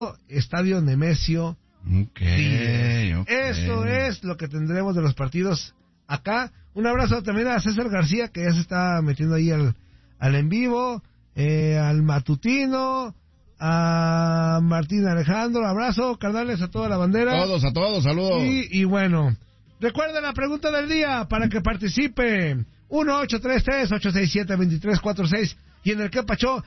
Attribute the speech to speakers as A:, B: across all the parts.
A: Estadio Nemesio.
B: Okay.
A: Eso es lo que tendremos de los partidos acá. Un abrazo también a César García, que ya se está metiendo ahí al en vivo, al matutino, a Martín Alejandro. Abrazo, carnales, a toda la bandera.
B: A todos, saludos.
A: Y bueno, recuerden la pregunta del día para que participe. 1-833-867-2346 y en el que pachó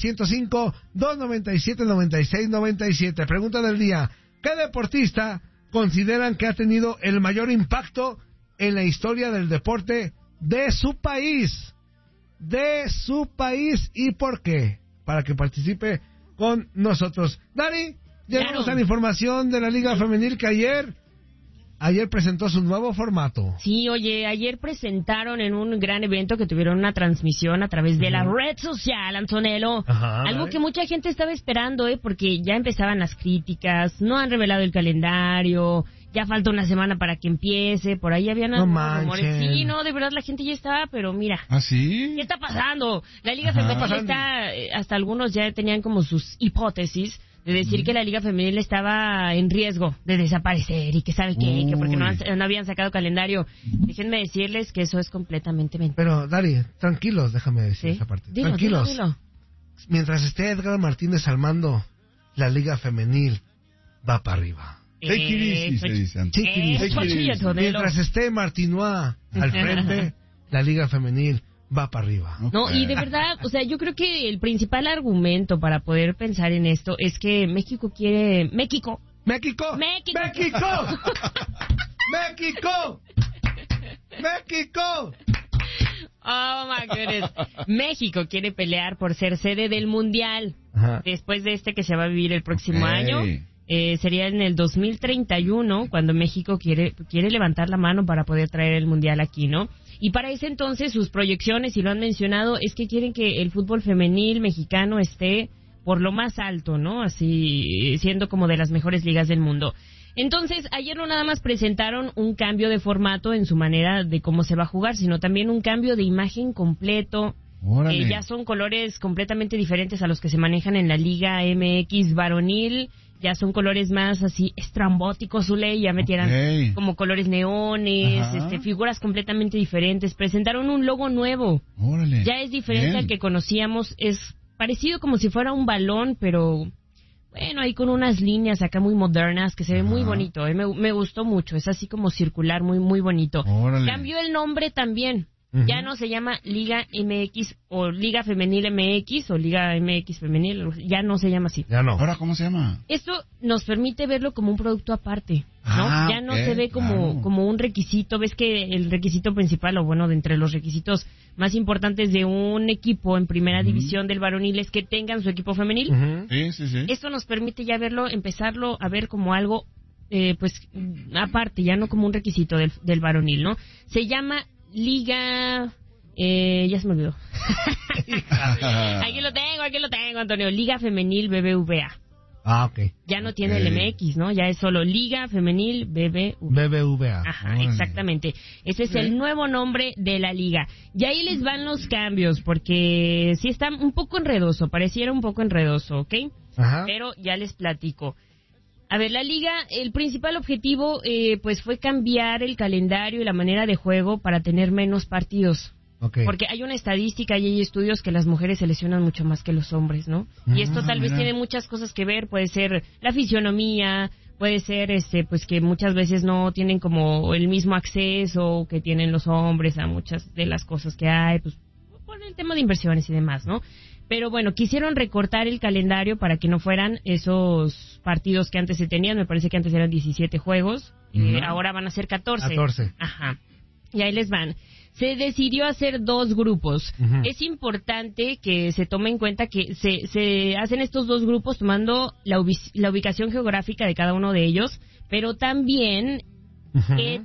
A: 305-297-9697. Pregunta del día: ¿qué deportista consideran que ha tenido el mayor impacto en la historia del deporte de su país? De su país, ¿y por qué? Para que participe con nosotros. Dani, llegamos a la información de la Liga Femenil que ayer presentó su nuevo formato.
C: Sí, oye, ayer presentaron en un gran evento que tuvieron una transmisión a través de la red social, Antonello. Algo que mucha gente estaba esperando, porque ya empezaban las críticas, no han revelado el calendario, ya falta una semana para que empiece, por ahí habían rumores. Sí, no, de verdad la gente ya estaba, pero mira.
B: ¿Ah, sí?
C: ¿Qué está pasando? La Liga Femenil está, hasta algunos ya tenían como sus hipótesis de decir que la Liga Femenil estaba en riesgo de desaparecer y que sabe qué, que porque no habían sacado calendario. Déjenme decirles que eso es completamente mentira.
A: Pero, Dari, tranquilos, déjame decir esa parte. Tranquilos. Dilo. Mientras esté Edgar Martínez al mando, la Liga Femenil va para arriba.
B: Take it easy, se dice antes.
A: Mientras esté Martinois al frente, la Liga Femenil va para arriba.
C: No, y de verdad, o sea, yo creo que el principal argumento para poder pensar en esto es que México quiere... ¡México! Oh, my goodness. México quiere pelear por ser sede del Mundial. Después de que se va a vivir el próximo año. Sería en el 2031 cuando México quiere levantar la mano para poder traer el Mundial aquí, ¿no? Y para ese entonces sus proyecciones, y lo han mencionado, es que quieren que el fútbol femenil mexicano esté por lo más alto, ¿no? Así, siendo como de las mejores ligas del mundo. Entonces, ayer no nada más presentaron un cambio de formato en su manera de cómo se va a jugar, sino también un cambio de imagen completo. Ya son colores completamente diferentes a los que se manejan en la Liga MX varonil. Ya son colores más así estrambóticos, Zule, ya metieran como colores neones, figuras completamente diferentes. Presentaron un logo nuevo. Ya es diferente al que conocíamos, es parecido como si fuera un balón, pero bueno, ahí con unas líneas acá muy modernas que se ve muy bonito. Me gustó mucho, es así como circular, muy muy bonito. Cambió el nombre también. Ya no se llama Liga MX o Liga Femenil MX o Liga MX Femenil, ya no se llama así.
A: Ya no.
B: ¿Ahora cómo se llama?
C: Esto nos permite verlo como un producto aparte, ¿no? Ya no se ve como un requisito. Ves que el requisito principal, o bueno, de entre los requisitos más importantes de un equipo en primera división del varonil es que tengan su equipo femenil.
B: Sí.
C: Esto nos permite ya verlo, empezarlo a ver como algo, pues, aparte, ya no como un requisito del varonil, ¿no? Se llama Liga... ya se me olvidó. Aquí lo tengo, Antonio. Liga Femenil BBVA.
A: Ok.
C: Ya no tiene el MX, ¿no? Ya es solo Liga Femenil
A: BBVA.
C: Ajá, exactamente. Ese es el nuevo nombre de la liga. Y ahí les van los cambios, porque sí está un poco enredoso, pareciera un poco enredoso, ¿ok?
A: Ajá.
C: Pero ya les platico. A ver, la liga, el principal objetivo pues fue cambiar el calendario y la manera de juego para tener menos partidos.
A: Okay.
C: Porque hay una estadística y hay estudios que las mujeres se lesionan mucho más que los hombres, ¿no? Y esto tal vez tiene muchas cosas que ver, puede ser la fisionomía, puede ser pues que muchas veces no tienen como el mismo acceso que tienen los hombres a muchas de las cosas que hay, pues por el tema de inversiones y demás, ¿no? Pero bueno, quisieron recortar el calendario para que no fueran esos partidos que antes se tenían. Me parece que antes eran 17 juegos. Ahora van a ser 14.
A: 14.
C: Ajá. Y ahí les van. Se decidió hacer 2 grupos. Es importante que se tome en cuenta que se hacen estos 2 grupos tomando la ubicación geográfica de cada uno de ellos, pero también qué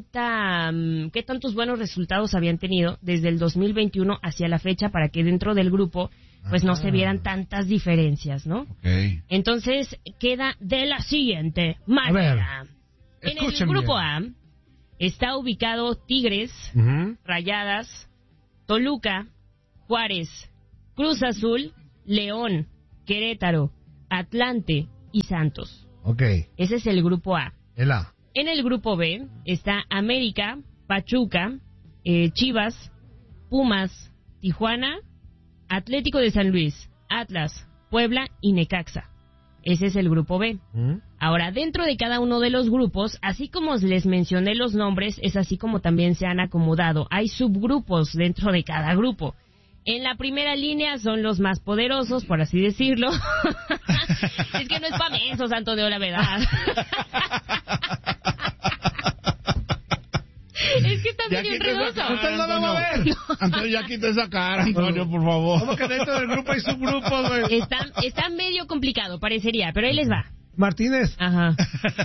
C: tantos buenos resultados habían tenido desde el 2021 hacia la fecha para que dentro del grupo pues no se vieran tantas diferencias, ¿no? Entonces queda de la siguiente manera. En el grupo A está ubicado Tigres, Rayadas, Toluca, Juárez, Cruz Azul, León, Querétaro, Atlante, y Santos.
A: Ok.
C: Ese es el grupo A.
A: El A.
C: En el grupo B está América, Pachuca, Chivas, Pumas, Tijuana, Atlético de San Luis, Atlas, Puebla y Necaxa. Ese es el grupo B. Ahora, dentro de cada uno de los grupos, así como les mencioné los nombres, es así como también se han acomodado. Hay subgrupos dentro de cada grupo. En la primera línea son los más poderosos, por así decirlo. Es que no es para mensos, Antonio, la verdad. Es que está medio enredoso.
A: Usted no lo va a ver.
B: Antonio, ya quita esa cara, Antonio, por favor.
A: ¿Cómo que dentro del grupo hay subgrupos, güey?
C: Está medio complicado, parecería, pero ahí les va.
A: Martínez.
C: Ajá.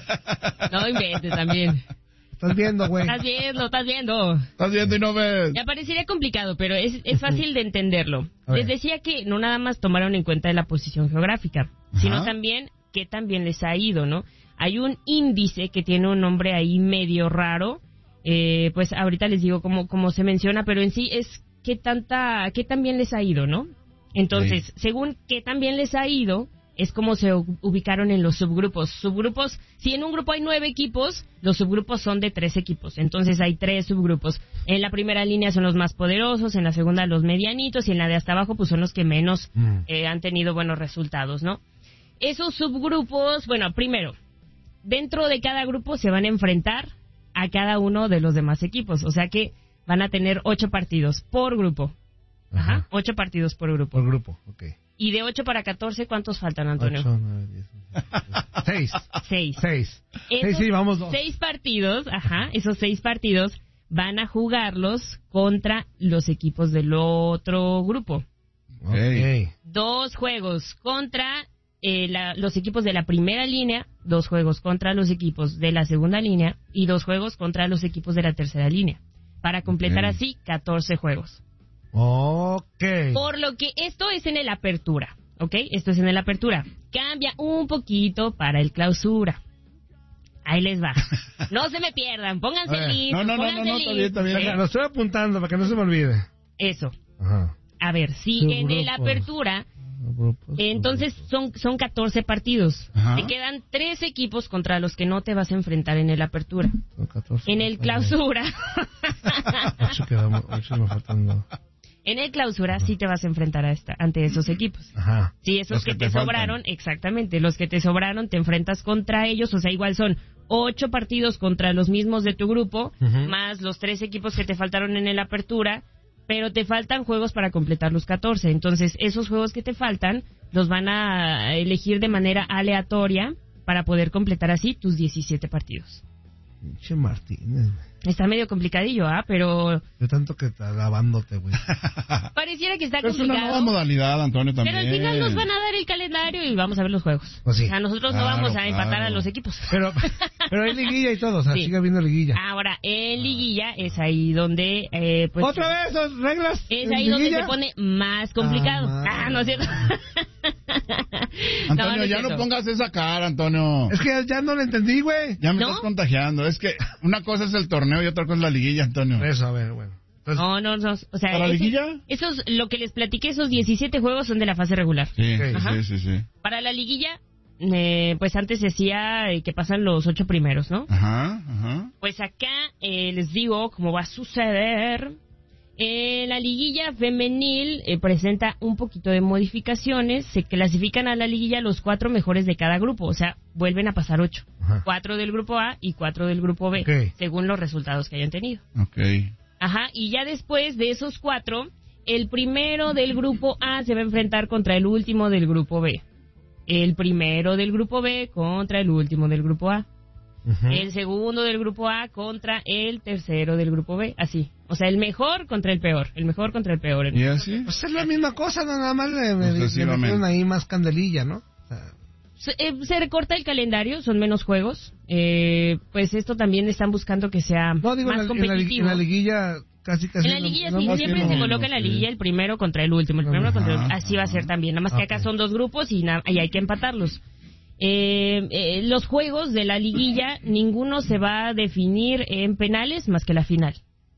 C: No inventes también.
A: Estás viendo, güey.
C: Estás viendo.
B: Estás viendo y no ves.
C: Ya parecería complicado, pero es fácil de entenderlo. Les decía que no nada más tomaron en cuenta la posición geográfica, sino también qué también les ha ido, ¿no? Hay un índice que tiene un nombre ahí medio raro, pues ahorita les digo cómo se menciona, pero en sí es qué tan bien les ha ido, ¿no? Entonces, según qué tan bien les ha ido, es como se ubicaron en los subgrupos. Subgrupos, si en un grupo hay 9 equipos, los subgrupos son de 3 equipos. Entonces hay 3 subgrupos. En la primera línea son los más poderosos, en la segunda los medianitos y en la de hasta abajo pues son los que menos han tenido buenos resultados, ¿no? Esos subgrupos, bueno, primero, dentro de cada grupo se van a enfrentar a cada uno de los demás equipos. O sea que van a tener 8 partidos por grupo. Ajá. 8 partidos por grupo.
A: Por grupo, ok.
C: Y de 8 para 14, ¿cuántos faltan, Antonio?
A: 8, 9, 10, 6. 6. Sí, vamos 2.
C: 6 partidos, esos 6 partidos van a jugarlos contra los equipos del otro grupo.
A: Ok.
C: 2 juegos contra los equipos de la primera línea, 2 juegos contra los equipos de la segunda línea y 2 juegos contra los equipos de la tercera línea. Para completar así 14 juegos.
A: Ok.
C: Por lo que esto es en el apertura, ¿ok? Esto es en el apertura. Cambia un poquito para el clausura. Ahí les va. No se me pierdan, pónganse listos.
B: No, está bien.
A: Lo estoy apuntando para que no se me olvide.
C: Eso.
A: Ajá.
C: A ver, si en el apertura, entonces son 14 partidos. Te quedan 3 equipos contra los que no te vas a enfrentar en el apertura.
A: Son 14.
C: En el clausura.
A: 8 me faltan 2.
C: En el clausura sí te vas a enfrentar ante esos equipos.
A: Ajá.
C: Sí, esos que te sobraron, exactamente, los que te sobraron te enfrentas contra ellos, o sea, igual son 8 partidos contra los mismos de tu grupo, más los 3 equipos que te faltaron en el apertura, pero te faltan juegos para completar los 14. Entonces, esos juegos que te faltan los van a elegir de manera aleatoria para poder completar así tus 17 partidos.
A: Pinche Martínez.
C: Está medio complicadillo, pero...
A: Yo tanto que está lavándote, güey.
C: Pareciera que está
B: pero
C: complicado.
B: Es una nueva modalidad, Antonio, también.
C: Pero al final nos van a dar el calendario y vamos a ver los juegos.
A: Pues sí.
C: O sea, nosotros no vamos a empatar a los equipos.
A: Pero hay liguilla y todo, o sea, sigue habiendo liguilla.
C: Ahora, en liguilla es ahí donde... pues,
A: ¿otra vez las reglas?
C: Es ahí donde se pone más complicado. ¿No es cierto?
B: Antonio, ya no pongas esa cara, Antonio.
A: Es que ya no lo entendí, güey.
B: Ya me estás contagiando. Es que una cosa es el torneo y otra cosa es la liguilla, Antonio.
A: Eso, a ver, bueno.
C: Entonces, no. O sea,
B: ¿para la liguilla?
C: Esos, lo que les platiqué, esos 17 juegos son de la fase regular.
B: Sí.
C: Para la liguilla, pues antes decía que pasan los 8 primeros, ¿no?
B: Ajá.
C: Pues acá les digo cómo va a suceder. La liguilla femenil presenta un poquito de modificaciones. Se clasifican a la liguilla los 4 mejores de cada grupo. O sea, vuelven a pasar 8. 4 del grupo A y 4 del grupo B, según los resultados que hayan tenido. Y ya después de esos 4, el primero del grupo A se va a enfrentar contra el último del grupo B. El primero del grupo B contra el último del grupo A. El segundo del grupo A contra el tercero del grupo B, así. O sea, el mejor contra el peor,
B: ¿Y así?
A: Pues es la misma cosa, nada más le metieron ahí más candelilla, ¿no?
C: Se recorta el calendario, son menos juegos. Pues esto también están buscando que sea más competitivo.
A: En la liguilla casi.
C: En la liguilla siempre se coloca en la liguilla el primero contra el último, así va a ser también. Nada más que acá son 2 grupos y hay que empatarlos. Los juegos de la liguilla, ninguno se va a definir en penales más que la final.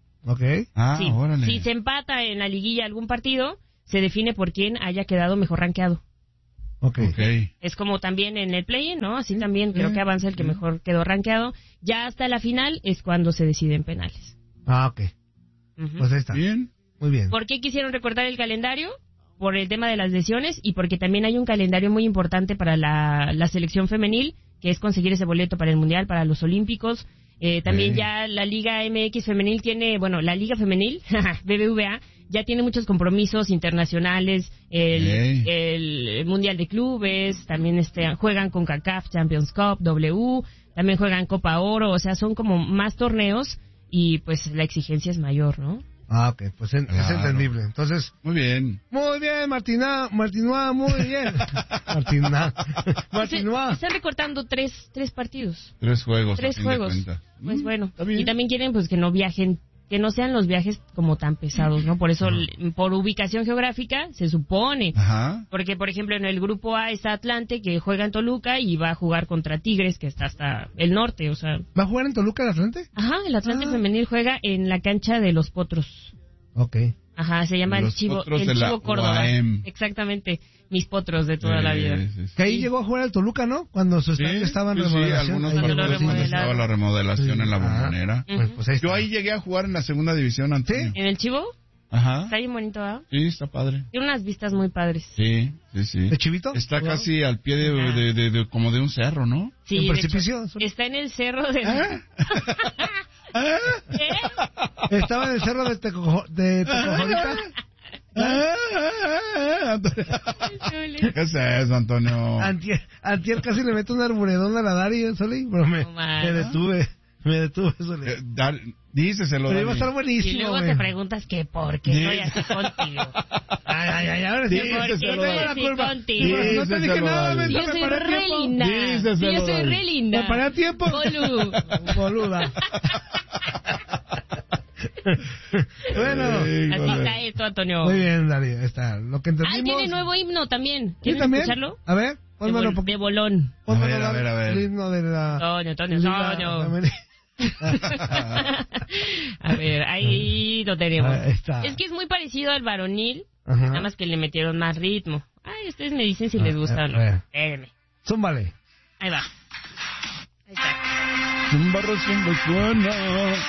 B: Órale.
C: Si se empata en la liguilla algún partido, se define por quién haya quedado mejor rankeado.
B: Okay.
C: Es como también en el play-in, ¿no? Así también creo que avanza el que mejor quedó rankeado. Ya hasta la final es cuando se deciden penales.
A: Ok. Pues ahí está.
B: Bien.
A: Muy bien.
C: ¿Por qué quisieron recortar el calendario? Por el tema de las lesiones y porque también hay un calendario muy importante para la selección femenil, que es conseguir ese boleto para el Mundial, para los Olímpicos. También ya la Liga MX femenil tiene, la Liga femenil, BBVA, ya tiene muchos compromisos internacionales, el Mundial de Clubes, también juegan con CONCACAF Champions Cup, W, también juegan Copa Oro, o sea, son como más torneos y pues la exigencia es mayor, ¿no?
A: Ok, pues es entendible. Entonces,
B: muy bien,
A: Martina, muy bien. Martina.
C: Están recortando tres partidos.
B: 3 juegos.
C: 3 juegos. Pues bueno. Y también quieren pues que no viajen, que no sean los viajes como tan pesados, ¿no? Por eso, por ubicación geográfica, se supone.
B: Ajá.
C: Porque, por ejemplo, en el grupo A está Atlante, que juega en Toluca y va a jugar contra Tigres, que está hasta el norte, o sea.
A: ¿Va a jugar en Toluca el Atlante?
C: Ajá, el Atlante femenil juega en la cancha de los Potros.
A: Ok.
C: Ajá, se llama el Chivo Córdoba.
B: UAM.
C: Exactamente, mis potros de toda la vida.
B: Sí.
A: Que ahí llegó a jugar el Toluca, ¿no? Cuando su estadio estaba en remodelación.
B: Algunos partidos estaba la remodelación en la Bombonera.
A: Pues ahí está.
B: Yo ahí llegué a jugar en la segunda división, Antonio.
C: ¿En el Chivo?
B: Ajá.
C: Está bien bonito, ¿ah?
B: Sí, está padre.
C: Tiene unas vistas muy padres.
B: Sí.
A: ¿De Chivito?
B: Está casi al pie de como de un cerro, ¿no?
C: Sí,
A: ¿En precipicio?
C: Está en el cerro de... ¿Qué?
A: Estaba en el cerro de Tecojorita.
B: ¿Qué es eso, Antonio?
A: Antier casi le meto un arboredón a la Dari, Soli, pero me detuve, Soli.
B: Díceselo,
A: pero iba a estar buenísimo.
C: Y luego te preguntas que por qué estoy así contigo.
A: Ay, ahora sí.
C: ¿Por qué estoy así contigo?
A: No te dije nada,
C: yo soy re linda. Yo soy re linda.
A: ¿Me paré a tiempo? Boluda. Bueno,
C: así está esto, Antonio.
A: Muy bien, Darío, está. Lo que entendimos.
C: Tiene nuevo himno también. ¿Quieres
A: también
C: escucharlo?
A: A ver, pónmelo
C: de bolón.
B: A ver.
A: El himno de la...
C: Toño. A ver, ahí lo tenemos. Es que es muy parecido al varonil, nada más que le metieron más ritmo. Ay, ustedes me dicen si les gusta o no. Espérenme.
A: Zúmbale.
C: Ahí va. Ahí está.
B: Zumba, suena.